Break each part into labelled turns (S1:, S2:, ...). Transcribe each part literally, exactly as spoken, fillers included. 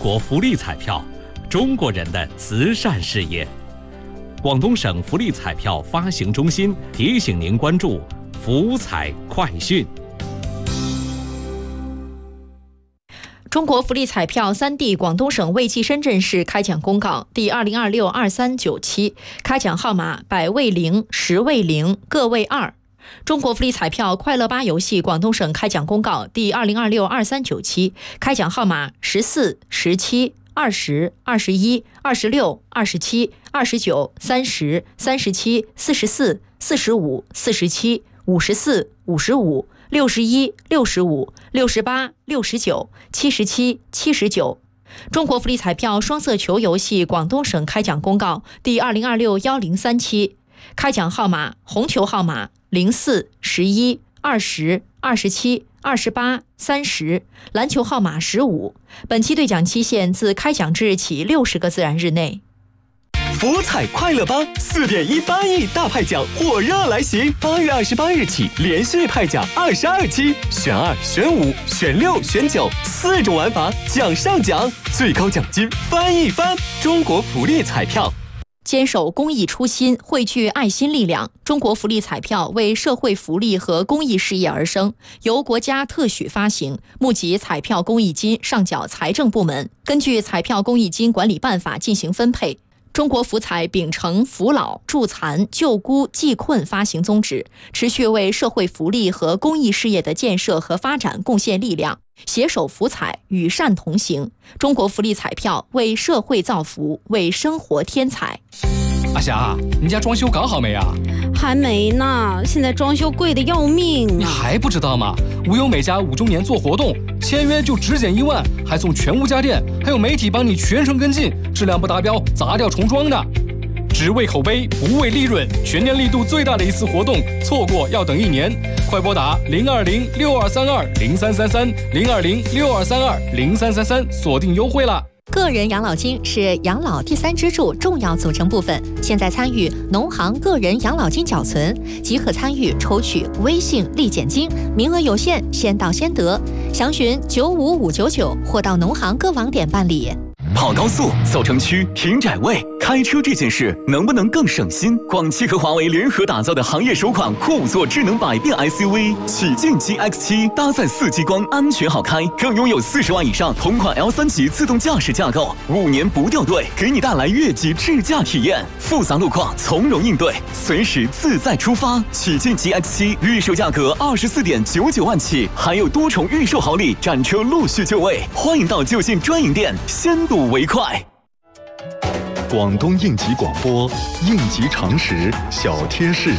S1: 国福利彩票，中国人的慈善事业。广东省福利彩票发行中心提醒您关注福彩快讯。
S2: 中国福利彩票三地广东省卫计深圳市开奖公告第二零二六二三九期，开奖号码百位零、十位零、个位二。中国福利彩票快乐吧游戏广东省开奖公告第二零二六二三九期，开奖号码十四、十七、二十、二十一、二十六、二十七、二十九、三十、三十七、四十四、四十五、四十七、五十四、五十五、六十一、六十五、六十八、六十九、七十七、七十九。中国福利彩票双色球游戏广东省开奖公告第二零二六一零三期，开奖号码红球号码零四、十一、二十、二十七、二十八、三十，篮球号码十五。本期兑奖期限自开奖之日起六十个自然日内。
S3: 福彩快乐吧 四点一八亿大派奖火热来袭，八月二十八日起连续派奖二十二期，选二、选五、选六、选九，四种玩法，奖上奖，最高奖金翻一番。中国福利彩票。
S2: 坚守公益初心，汇聚爱心力量。中国福利彩票为社会福利和公益事业而生，由国家特许发行，募集彩票公益金上缴财政部门，根据彩票公益金管理办法进行分配。中国福彩秉承扶老、助残、救孤、济困发行宗旨，持续为社会福利和公益事业的建设和发展贡献力量，携手福彩，与善同行。中国福利彩票为社会造福，为生活添彩。
S4: 阿霞，你家装修搞好没啊？
S5: 还没呢，现在装修贵得要命啊！
S4: 你还不知道吗？无忧美家五周年做活动，签约就只减一万，还送全屋家电，还有媒体帮你全程跟进，质量不达标砸掉重装的。只为口碑，不为利润，全年力度最大的一次活动，错过要等一年。快拨打零二零六二三二零三三三零二零六二三二零三三三，锁定优惠啦！
S2: 个人养老金是养老第三支柱重要组成部分，现在参与农行个人养老金缴存，即可参与抽取微信立减金，名额有限，先到先得。详询九五五九九或到农行各网点办理。
S3: 跑高速、走城区、停窄位，开车这件事能不能更省心？广汽和华为联合打造的行业首款酷五座智能百变 S U V 启劲 G X 七，搭载四激光，安全好开，更拥有四十万以上同款 L 三级自动驾驶架构，五年不掉队，给你带来越级智驾体验。复杂路况从容应对，随时自在出发。启劲 G X 七预售价格二十四点九九万起，还有多重预售好礼，展车陆续就位，欢迎到就近专营店先睹为快。
S6: 广东应急广播，应急常识小贴士。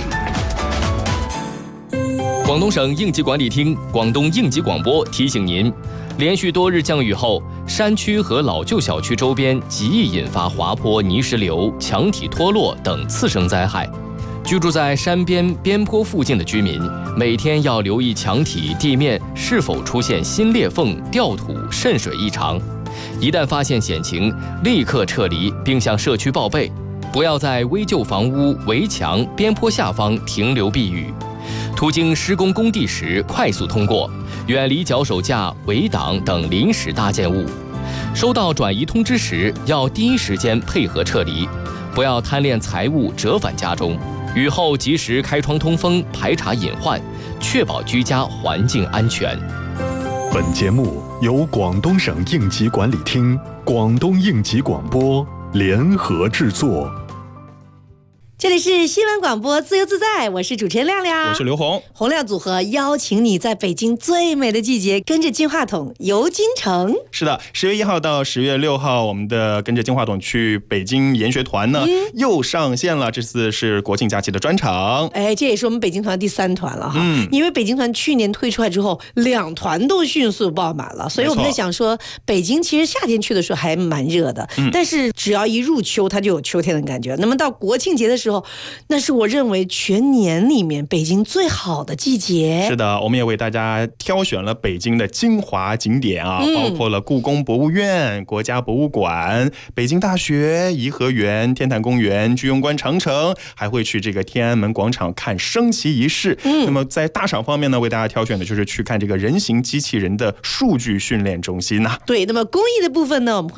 S7: 广东省应急管理厅、广东应急广播提醒您，连续多日降雨后，山区和老旧小区周边极易引发滑坡、泥石流、墙体脱落等次生灾害。居住在山边边坡附近的居民，每天要留意墙体、地面是否出现新裂缝、掉土、渗水异常。一旦发现险情，立刻撤离并向社区报备，不要在危旧房屋、围墙、边坡下方停留避雨。途经施工工地时快速通过，远离脚手架、围挡等临时搭建物。收到转移通知时，要第一时间配合撤离，不要贪恋财物折返家中。雨后及时开窗通风，排查隐患，确保居家环境安全。
S6: 本节目由广东省应急管理厅、广东应急广播联合制作。
S8: 这里是新闻广播自由自在，我是主持人亮亮，
S9: 我是刘红。
S8: 洪亮组合邀请你在北京最美的季节，跟着金话筒游京城。
S9: 是的，十月一号到十月六号，我们的跟着金话筒去北京研学团呢、嗯、又上线了。这次是国庆假期的专场，
S8: 哎，这也是我们北京团第三团了哈。嗯，因为北京团去年推出来之后，两团都迅速爆满了，所以我们在想说，北京其实夏天去的时候还蛮热的、嗯，但是只要一入秋，它就有秋天的感觉。那么到国庆节的时候，那是我认为全年里面北京最好的季节。
S9: 是的，我们也为大家挑选了北京的精华景点啊、嗯，包括了故宫博物院、国家博物馆、北京大学、颐和园、天坛公园、居庸关长城，还会去这个天安门广场看升旗仪式。嗯，那么在大赏方面呢，为大家挑选的就是去看这个人形机器人的数据训练中心呐、啊。
S8: 对，那么公益的部分呢，我们会